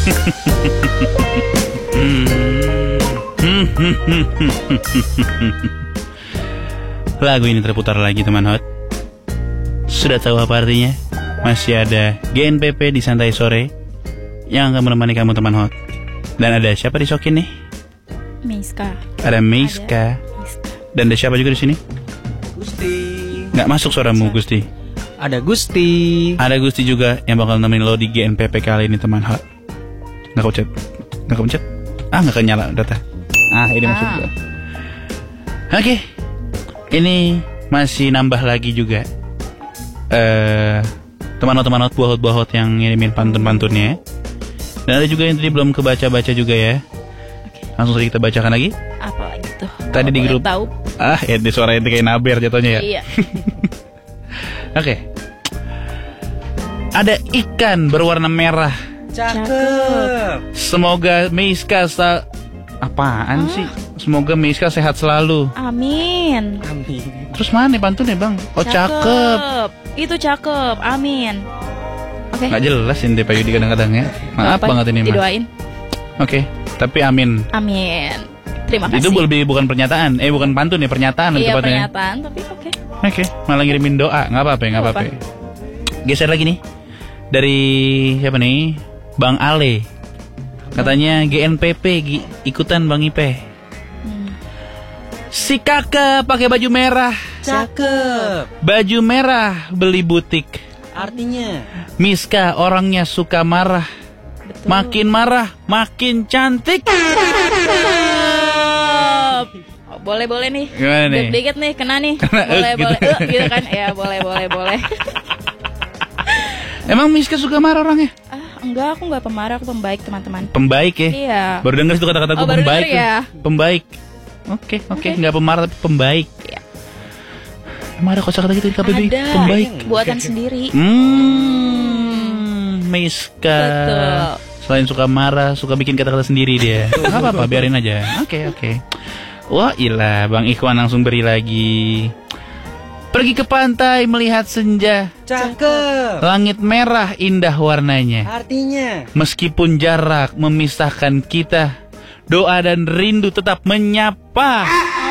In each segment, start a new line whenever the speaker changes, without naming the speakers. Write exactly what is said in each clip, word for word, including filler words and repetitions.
Lagu ini terputar lagi teman hot. Sudah tahu apa artinya? Masih ada G N P P di Santai Sore yang akan menemani kamu teman hot. Dan ada siapa di Sokin nih?
Meiska.
Ada Meiska. Dan ada siapa juga di sini?
Gusti.
Nggak masuk suaramu Gusti.
Ada Gusti.
Ada Gusti juga yang bakal nemenin lo di G N P P kali ini teman hot. Nggak kepencet. Nggak kepencet. Ah nggak kenyala data. Ah ini masuk juga. Oke. Ini masih nambah lagi juga uh, teman-teman buahot-buahot yang ngirimin pantun-pantunnya. Dan ada juga yang tadi belum kebaca-baca juga ya.
Okay.
Langsung saja kita bacakan lagi.
Apa lagi tuh?
Tadi di grup
tahu.
Ah ya di suara itu kayak naber jatuhnya ya.
Iya.
Oke okay. Ada ikan berwarna merah.
Cakep.
Semoga Meiska sa... Apaan ah. sih? Semoga Meiska sehat selalu.
Amin.
Amin.
Terus mana pantun ya bang? Oh cakep.
Cakep. Itu cakep. Amin. Oke. Okay.
Nggak jelas ini Pak Yudi kadang-kadang ya. Maaf
Apa?
banget ini mah.
Didoain.
Oke. Okay. Tapi amin.
Amin. Terima kasih.
Itu lebih bukan pernyataan. Eh bukan pantun ya pernyataan.
Iya
tepatnya.
pernyataan. Tapi oke. Okay.
Oke. Okay. Malah ngirimin doa. Nggak apa-apa. Nggak apa-apa. Geser lagi nih. Dari siapa nih? Bang Ale. Katanya G N P P ikutan Bang Ipe. Hmm. Si kakak pakai baju merah.
Cakep.
Baju merah beli butik.
Artinya
Meiska orangnya suka marah. Betul. Makin marah makin cantik.
Oh, boleh boleh nih.
Gimana nih?
Dikit nih kena nih.
Kena,
boleh
uh,
boleh
gitu.
uh, gitu kan. Ya boleh boleh boleh.
Emang Meiska suka marah orangnya?
Ah, enggak, aku enggak pemarah, aku pembaik, teman-teman.
Pembaik ya?
Iya.
Baru denger itu kata-kata gue
oh,
pembaik.
Ya?
Pembaik. Oke, oke, enggak pemarah tapi pembaik.
Iya.
Emang ada kosakata gitu di K B B?
Ada.
Pembaik.
Buatan sendiri.
Hmm. Meiska.
Betul.
Selain suka marah, suka bikin kata-kata sendiri dia. Enggak apa-apa, biarin aja. Oke, oke. Wah, ilah, Bang Ikhwan langsung beri lagi. Pergi ke pantai melihat senja.
cakep.
Langit merah indah warnanya.
Artinya
meskipun jarak memisahkan kita, doa dan rindu tetap menyapa.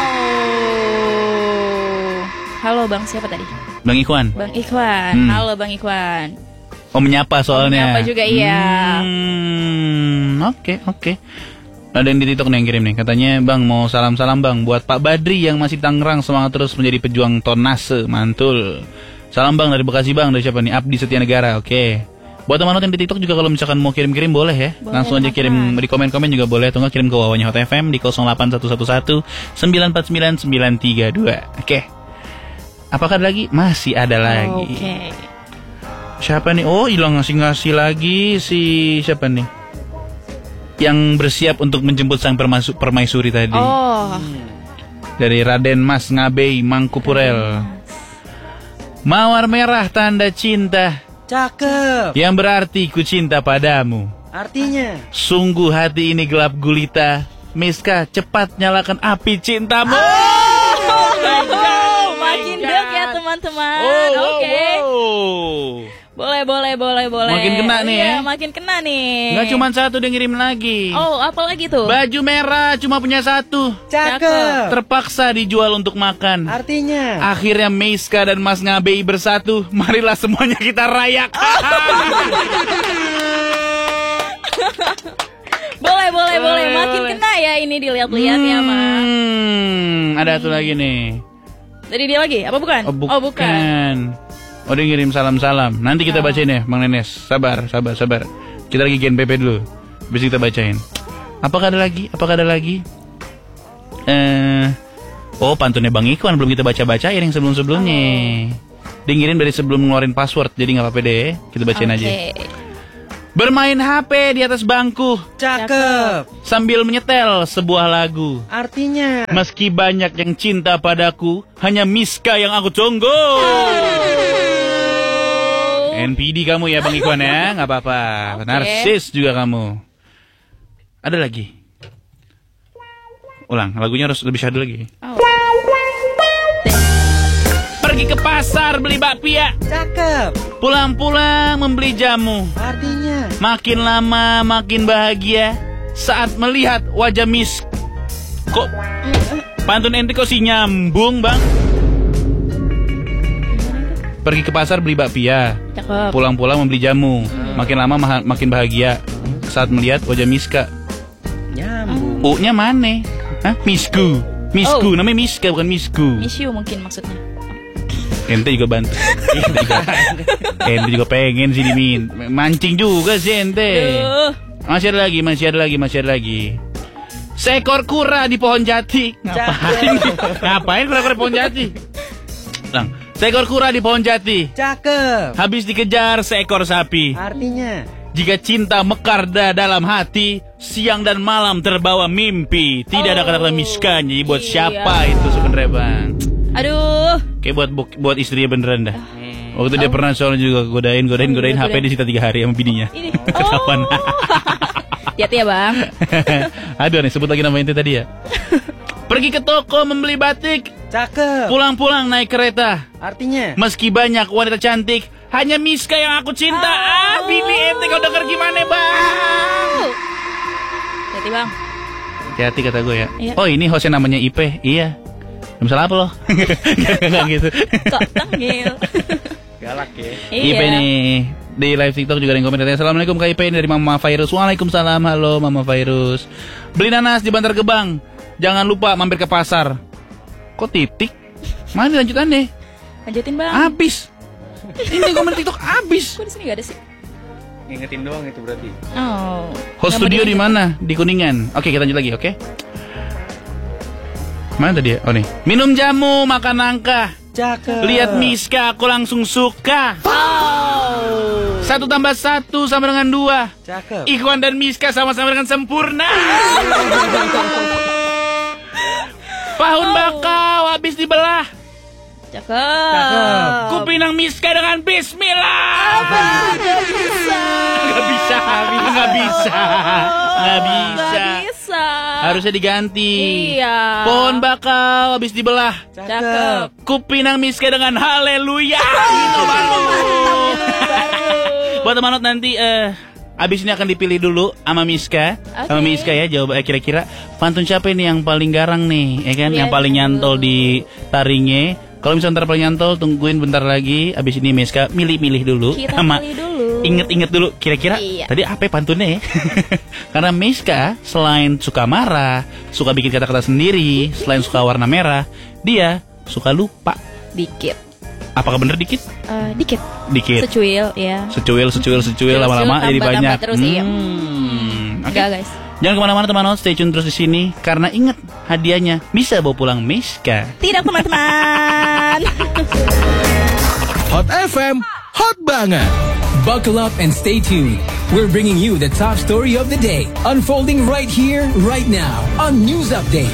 Oh. Halo Bang, siapa tadi?
Bang Ikhwan.
Bang Ikhwan. Hmm. Halo Bang Ikhwan.
Oh menyapa soalnya.
Oh, menyapa juga iya.
Hmm, oke oke. Ada yang di TikTok nih yang kirim nih. Katanya bang mau salam-salam bang buat Pak Badri yang masih Tangerang, semangat terus menjadi pejuang Tonase. Mantul. Salam bang dari Bekasi bang. Dari siapa nih? Abdi Setia Negara. Oke. Buat teman-teman yang di TikTok juga kalau misalkan mau kirim-kirim boleh ya. Boleh, langsung aja kirim di komen-komen juga boleh. Atau nggak kirim ke Wawanya Hot F M di nol delapan satu satu satu sembilan empat sembilan sembilan tiga dua. Oke. Apakah ada lagi? Masih ada lagi. Oke. Okay. Siapa nih? Oh hilang ngasih-ngasih lagi si siapa nih? Yang bersiap untuk menjemput sang permaisuri tadi.
Oh.
Dari Raden Mas Ngabei Mangkupurel. Mawar merah tanda cinta.
Cakep.
Yang berarti ku cinta padamu.
Artinya
sungguh hati ini gelap gulita. Meiska cepat nyalakan api cintamu.
Oh, oh my God. Makin dek ya teman-teman.
Oh,
Oke. Okay.
Oh, oh.
Boleh, boleh, boleh, boleh.
Makin kena nih
iya,
ya.
makin kena nih.
Nggak cuma satu dia ngirim lagi.
Oh, apa lagi tuh?
Baju merah cuma punya satu.
Cakep.
Terpaksa dijual untuk makan.
Artinya
akhirnya Meiska dan Mas Ngabei bersatu. Marilah semuanya kita rayakan.
Boleh, boleh, boleh. Makin kena ya ini dilihat-lihat hmm, ya, Mas.
Ada satu lagi nih.
Dari dia lagi? Apa bukan?
Oh, bukan.
Oh, bukan.
Oh dia ngirim salam-salam. Nanti kita bacain ya Bang Nenes. Sabar, sabar, sabar. Kita lagi G N P P dulu. Bisa kita bacain. Apakah ada lagi? Apakah ada lagi? Eh, oh pantunnya Bang Ikhwan belum kita baca-bacain yang sebelum-sebelumnya. Oh. Dia ngirim dari sebelum ngeluarin password. Jadi gak apa-apa deh. Kita bacain okay. aja. Bermain H P di atas bangku.
Cakep.
Sambil menyetel sebuah lagu.
Artinya
meski banyak yang cinta padaku, hanya Meiska yang aku tunggu. Oh. N P D kamu ya Bang Ikhwan ya, nggak apa-apa. Okay. Narsis juga kamu. Ada lagi. Ulang, lagunya harus lebih syahdu lagi. Oh. Pergi ke pasar beli bakpia.
Cakep.
Pulang-pulang membeli jamu.
Artinya.
Makin lama makin bahagia saat melihat wajah Miss. Kok pantun ente kok si nyambung, Bang? Pergi ke pasar beli bakpia.
Cakep.
Pulang-pulang membeli jamu. Makin lama ma- makin bahagia saat melihat wajah Miska.
Nyambung.
U-nya mana? Hah? Misku. Misku,
Oh.
namanya Miska bukan Misku.
Miss you mungkin maksudnya.
Ente juga bantu. Ente juga, ente juga pengen sih dimin. Mancing juga sih ente.
Duh.
Masih ada lagi, masih ada lagi, masih ada lagi. Seekor kura di pohon jati. Ngapain? Ngapain kura-kura di pohon jati? Lang, seekor kura di pohon jati.
Cakep.
Habis dikejar seekor sapi.
Artinya.
Jika cinta mekar da dalam hati, siang dan malam terbawa mimpi. Tidak ada kata-kata miskanya. Jadi buat
Iya.
siapa itu sebenarnya, Bang?
Aduh.
Kayak buat bu- buat istrinya beneran dah. Waktu dia pernah soalnya juga godain, godain,
Oh,
godain H P
godain.
disita tiga hari sama bininya.
Ini.
Ketahuan.
Oh. Hati-hati ya, Bang.
Aduh nih, sebut lagi nama ente tadi ya. Pergi ke toko membeli batik.
Cakep.
Pulang-pulang naik kereta.
Artinya.
Meski banyak wanita cantik, hanya Miska yang aku cinta. Ah, bini ente kau denger gimana, Bang?
Hati-hati, Bang.
Hati-hati kata gue ya.
Iya.
Oh, ini hostnya namanya Ipe. Iya. Masalah apa lo? Gak gitu.
Kok tengil.
Galak ya.
Iya.
Ipe nih. Di live TikTok juga ada yang komen katanya, Assalamualaikum Kak Ipe, ini dari Mama Virus. Waalaikumsalam, halo Mama Virus. Beli nanas di Bantar Gebang. Jangan lupa mampir ke pasar. Kok titik? Mana lanjutannya?
Lanjutin, Bang.
Abis. Ini komen TikTok abis.
Kok di sini gak ada sih?
Ngingetin doang itu berarti.
Oh.
Host
Nggak
studio
mau
di mana? Di Kuningan. Oke, kita lanjut lagi, oke? Mana tadi ya? Oh nih. Minum jamu, makan nangka.
Cakep.
Lihat Miska, aku langsung suka.
Oh.
Satu tambah satu sama dengan dua.
Cakep.
Ikhwan dan Miska sama-sama dengan sempurna. Pohon bakau habis dibelah.
Cakep.
Cakep.
Kupinang Miska dengan Bismillah.
Gak bisa.
Gak bisa, gak bisa, gak bisa.
Gak bisa.
Harusnya diganti.
Iya.
Pohon bakau habis dibelah.
Cakep.
Kupinang Miska dengan haleluya. Gitu baru. Buat teman-teman nanti eh abis ini akan dipilih dulu sama Miska,
Oke.
sama Miska ya. Jawab eh, kira-kira pantun siapa ini yang paling garang nih, ya kan?
Iya,
Yang paling
betul.
nyantol di taringnya. Kalau misalnya ntar paling nyantol, tungguin bentar lagi. Abis ini Miska milih-milih dulu,
Kita
sama
pilih dulu.
inget-inget dulu. Kira-kira
Iya.
tadi apa ya pantunnya ya? Karena Miska selain suka marah, suka bikin kata-kata sendiri, selain suka warna merah, dia suka lupa.
Dikit.
Apakah bener dikit?
Eh, dikit.
Dikit.
Secuil, ya.
Secuil, secuil, secuil,
Secuil,
lama-lama jadi
tambah-tambah
banyak.
terus, iya.
Hmm, oke.
Enggak, guys.
Jangan kemana-mana teman-teman, stay tune terus di sini karena ingat hadiahnya bisa bawa pulang Miska.
Tidak, teman-teman.
Hot F M, hot banget. Buckle up and stay tuned. We're bringing you the top story of the day, unfolding right here, right now, on News Update.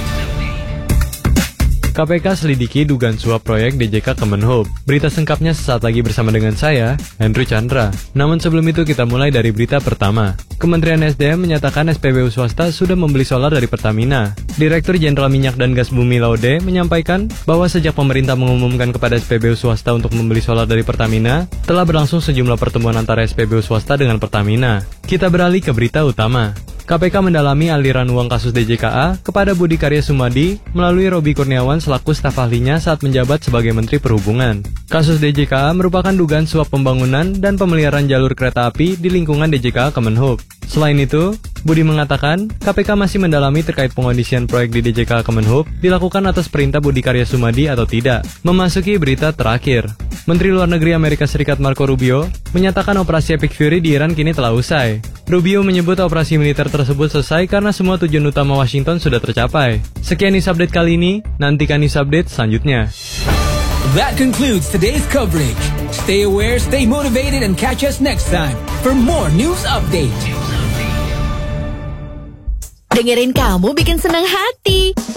K P K selidiki dugaan suap proyek D J K Kemenhub. Berita sengkapnya sesaat lagi bersama dengan saya, Andrew Chandra. Namun sebelum itu kita mulai dari berita pertama. Kementerian S D M menyatakan S P B U swasta sudah membeli solar dari Pertamina. Direktur Jenderal Minyak dan Gas Bumi Laude menyampaikan bahwa sejak pemerintah mengumumkan kepada S P B U swasta untuk membeli solar dari Pertamina, telah berlangsung sejumlah pertemuan antara S P B U swasta dengan Pertamina. Kita beralih ke berita utama. K P K mendalami aliran uang kasus D J K A kepada Budi Karya Sumadi melalui Robi Kurniawan selaku staf ahlinya saat menjabat sebagai Menteri Perhubungan. Kasus D J K A merupakan dugaan suap pembangunan dan pemeliharaan jalur kereta api di lingkungan D J K A Kemenhub. Selain itu, Budi mengatakan K P K masih mendalami terkait pengondisian proyek di D J K A Kemenhub dilakukan atas perintah Budi Karya Sumadi atau tidak. Memasuki berita terakhir. Menteri Luar Negeri Amerika Serikat Marco Rubio menyatakan operasi Epic Fury di Iran kini telah usai. Rubio menyebut operasi militer tersebut selesai karena semua tujuan utama Washington sudah tercapai. Sekian news update kali ini, nantikan news update selanjutnya.
That concludes today's coverage. Stay aware, stay motivated, and catch us next time for more News Update.
Dengerin kamu bikin senang hati.